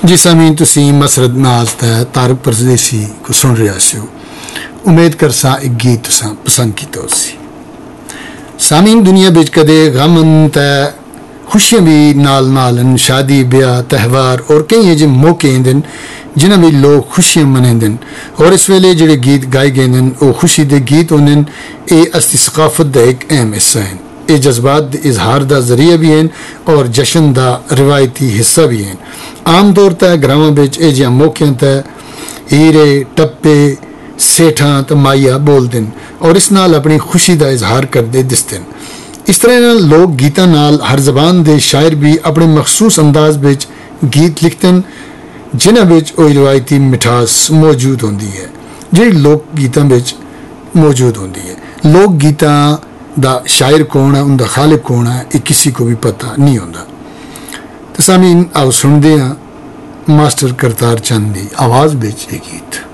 जी सामीन तुसी मसरत नाज दा तारक परदेसी को सुन रहे हो। उम्मीद करसा एक गीत तुसा पसंद कीता होसी। सामीन दुनिया बिच कदे गम ते खुशियां भी नाल नालन, शादी ब्याह त्यौहार और कई ऐसे मौके आंदे जिन्हां में लोग खुशियां मनांदे और इस वेले जिहड़े गीत गाए गए वो खुशी दे गीत होंदे। ये असली सकाफत का एक अहम हिस्सा हैं। ये जज्बात इजहार का जरिया भी हैं और जश्न का रिवायती हिस्सा भी हैं। आम तौर पर ग्रामां विच इह जिहां मौकिआं ते हीरे टप्पे सेठां ते माइया बोलदे और इस नाल अपनी खुशी का इजहार करते दिसदे। इस तरह नाल लोक गीतां नाल हर जबान के शायर भी अपने मखसूस अंदाज विच गीत लिखते जिन्हां विच ओह रिवायती मिठास मौजूद होंदी है जिहड़ी लोक गीतां विच मौजूद होंदी है। लोक गीतां दा शायर कौन है, उनका खालिक कौन है, ये किसी को भी पता नहीं होता। तो सामीन आओ सुनते हैं मास्टर करतार चंद की आवाज़ विच ये गीत।